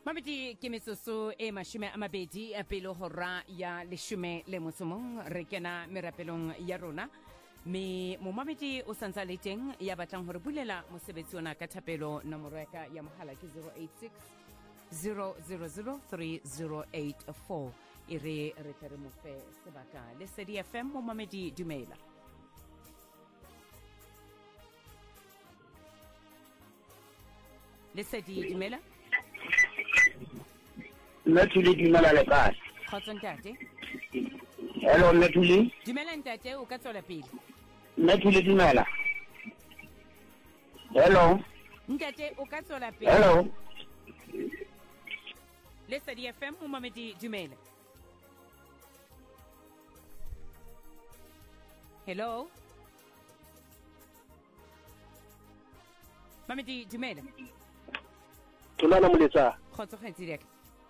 Mabedi ke metsotso e mashome a mabedi a pele hora ya leshome le motsomong re kena merapelong ya rona me momamedi o santsa le teng ya batlang hore bulela mosebetsi ona ka thapelo nomoro ya mohala ke 086 000 3084 e re tle re mo fe sebaka Lesedi FM. Momamedi dumela. Lesedi dumela. Methuli dumela le kae? Khotso ntate. Hello Methuli. Dumela ntate o ka tswela pele. Methuli dumela. Hello. Ntate o ka tswela pele. Hello. Lesedi FM Momamedi dumela. Hello. Mamedi dumela. Tulana moletsa. Khotso kgetsi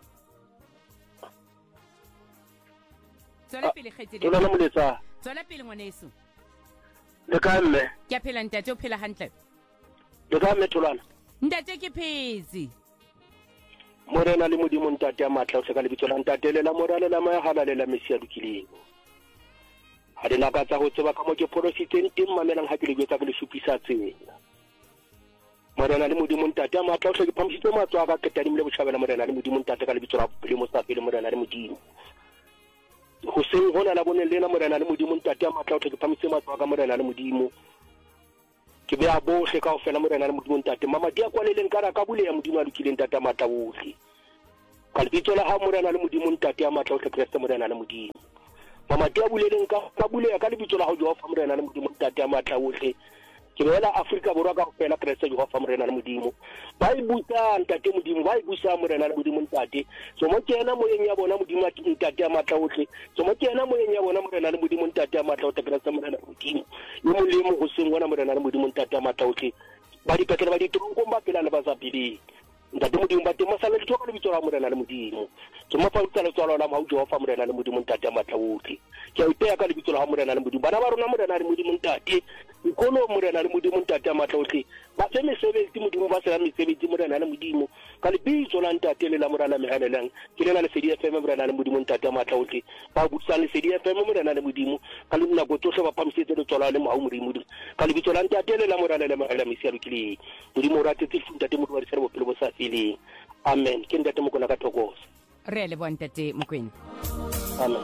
Tswela pele kgetsi Tulana moletsa. Tswela pele ngwaneso. Le kae mme? Ke a phela ntate o phela hantle. Le kae mme Tulana? Ntate ke phezi. Morena le modimo ntate ya matla o se ka lebitso la ntate le la morale la maya halale la Messi ya lokileng. Ha dina ka tsa go tseba ka mo ke porofiteng teng mamelang ha ke le betsa ke le supisa tsena. Morena le modimo ntate ya matla o se ke phamisitse matswa ka ketadimile botjhabela morena le modimo ntate ka lebitso la le mosapele morena le modimo. Go seng hona la bone lena morena le modimo ntate ya matla o se ke phamisitse matswa ka morena le modimo. Ke be a bohle ka ofela morena le modimo ntate mama dia kwaleleng kana ka bule ya modimo a lokileng ntate ya matla bohle. Ka lebitso la ha morena le modimo ntate ya matla o se Kriste morena le modimo. Mama dia buleleng ka bule ya ka lebitso la ha Jehova morena le modimo ntate ya matla bohle. Ke boela Afrika borwa ka ofela Kriste Jehova morena le modimo. Ba ibusa ntate modimo ba ibusa morena le modimo ntate. So mo kena moyeng ya bona modimo ntate ya matla bohle. So mo kena moyeng ya bona morena le modimo ntate ya matla o te Kriste morena le modimo. Yo molemo go seng bona morena le modimo ntate ya matla bohle. Ba di petela ba di tronko ba pela le ba sa pele. Ntate modimo ba teng masala le tsoka le bitso la morena le modimo. So mo fa utsala tswala la ma Jehova morena le modimo ntate ya matla bohle. Ke a itea ka le bitso la morena le modimo. Bana ba rona morena le modimo ntate. Ikolo morena le modimo ntate ya matla bohle. Ba se mesebetsi modimo ba se la mesebetsi morena le modimo. Ka le bitso la ntate le la morena mehalelang. Ke le na le Lesedi FM morena le modimo ntate ya matla bohle. Ba butsa le Lesedi FM morena le modimo. Ka le nna go tsohle ba phamisetse le tswala le mo modimo. Ka le bitso la ntate le la morena le mahela Messi ya lokileng. Modimo ra tetse ntate modimo wa di sere bophelo bo sa feleng. Amen. Ke ntate mokona ka thokoza. Re le bo ntate Mokwena. Amen.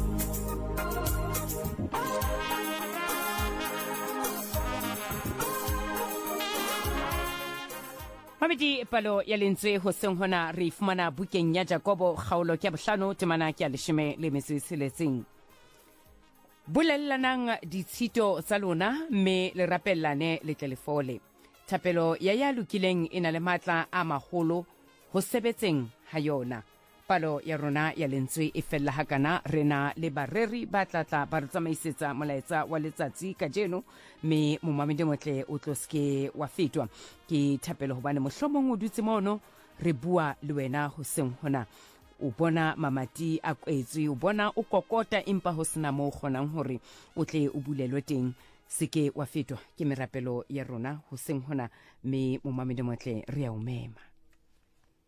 Mabedi palo ya lentswe ho seng hona re fumana bukeng ya Jakobo kgaolo ke bohlano temana ke a leshome le metso e tsheletseng. Bulellanang ditshito tsa lona mme le rapellane le tlelefole. Thapelo ya lokileng ena le matla a maholo ho sebetseng ha yona. Palo ya rona ya lentswe e fella hakana rena le bareri ba tlatla ba re tsamaisetsa molaetsa wa letsatsi ka jeno me momamedi motle o tloske wa fetwa ke thapelo hobane mohlomong o dutse mono re bua le wena ho seng hona o bona mamati a kwetswe o bona o kokota empa ho sena mo kgonang hore o tle o bulelwe teng seke wa fetwa ke merapelo ya rona ho seng hona me momamedi motle re a umema.